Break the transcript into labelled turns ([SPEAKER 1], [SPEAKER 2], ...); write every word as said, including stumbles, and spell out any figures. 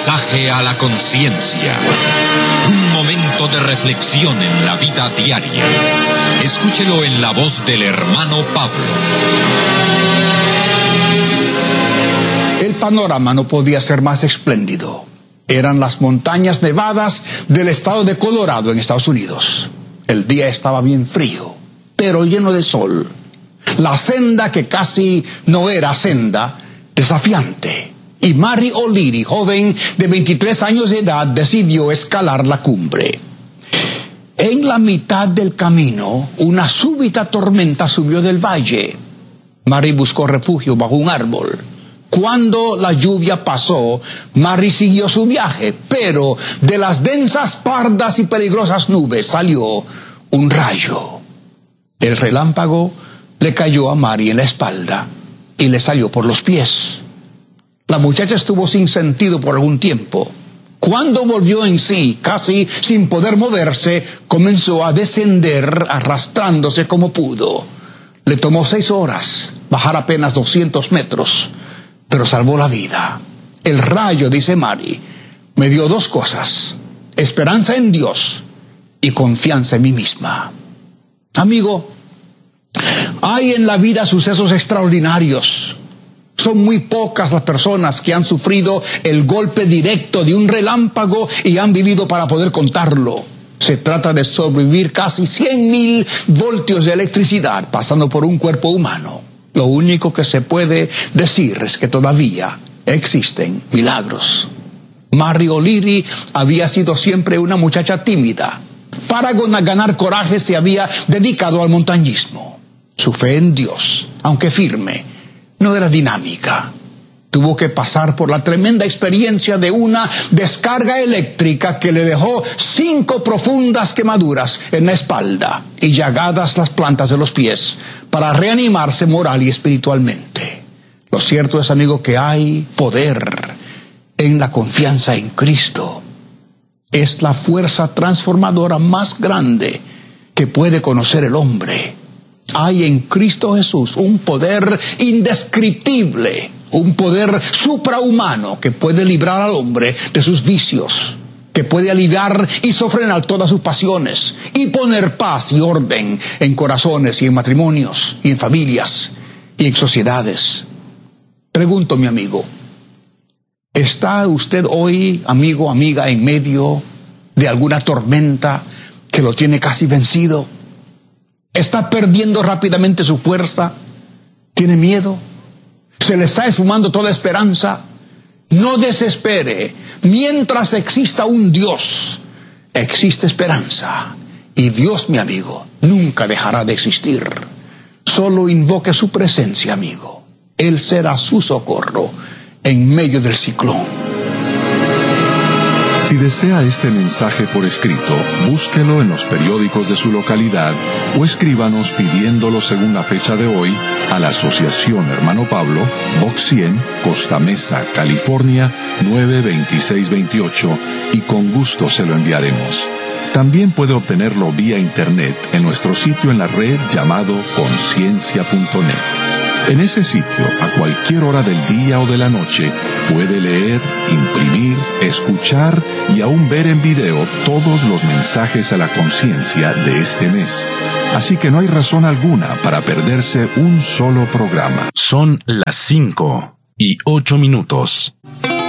[SPEAKER 1] Mensaje a la conciencia. Un momento de reflexión en la vida diaria. Escúchelo en la voz del hermano Pablo.
[SPEAKER 2] El panorama no podía ser más espléndido. Eran las montañas nevadas del estado de Colorado en Estados Unidos. El día estaba bien frío, pero lleno de sol. La senda, que casi no era senda, desafiante. Y Mary O'Leary, joven de veintitrés años de edad, decidió escalar la cumbre. En la mitad del camino, una súbita tormenta subió del valle. Mary buscó refugio bajo un árbol. Cuando la lluvia pasó, Mary siguió su viaje, pero de las densas, pardas y peligrosas nubes salió un rayo. El relámpago le cayó a Mary en la espalda y le salió por los pies. La muchacha estuvo sin sentido por algún tiempo. Cuando volvió en sí, casi sin poder moverse, comenzó a descender arrastrándose como pudo. Le tomó seis horas bajar apenas doscientos metros, pero salvó la vida. El rayo, dice Mary, me dio dos cosas: esperanza en Dios y confianza en mí misma. Amigo, hay en la vida sucesos extraordinarios. Son muy pocas las personas que han sufrido el golpe directo de un relámpago y han vivido para poder contarlo. Se trata de sobrevivir casi cien mil voltios de electricidad pasando por un cuerpo humano. Lo único que se puede decir es que todavía existen milagros. Mary O'Leary había sido siempre una muchacha tímida. Para ganar coraje se había dedicado al montañismo. Su fe en Dios, aunque firme, no era dinámica. Tuvo que pasar por la tremenda experiencia de una descarga eléctrica que le dejó cinco profundas quemaduras en la espalda y llagadas las plantas de los pies para reanimarse moral y espiritualmente. Lo cierto es, amigo, que hay poder en la confianza en Cristo. Es la fuerza transformadora más grande que puede conocer el hombre. Hay en Cristo Jesús un poder indescriptible, un poder suprahumano que puede librar al hombre de sus vicios, que puede aliviar y sofrenar todas sus pasiones y poner paz y orden en corazones y en matrimonios y en familias y en sociedades. Pregunto, mi amigo, ¿está usted hoy, amigo, amiga, en medio de alguna tormenta que lo tiene casi vencido? ¿Está perdiendo rápidamente su fuerza? ¿Tiene miedo? ¿Se le está esfumando toda esperanza? No desespere. Mientras exista un Dios, existe esperanza. Y Dios, mi amigo, nunca dejará de existir. Solo invoque su presencia, amigo. Él será su socorro en medio del ciclón.
[SPEAKER 3] Si desea este mensaje por escrito, búsquelo en los periódicos de su localidad o escríbanos pidiéndolo según la fecha de hoy a la Asociación Hermano Pablo, Box cien, Costa Mesa, California, nueve dos seis dos ocho, y con gusto se lo enviaremos. También puede obtenerlo vía internet en nuestro sitio en la red llamado conciencia punto net. En ese sitio, a cualquier hora del día o de la noche, puede leer, imprimir, escuchar y aún ver en video todos los mensajes a la conciencia de este mes. Así que no hay razón alguna para perderse un solo programa.
[SPEAKER 1] Son las cinco y ocho minutos.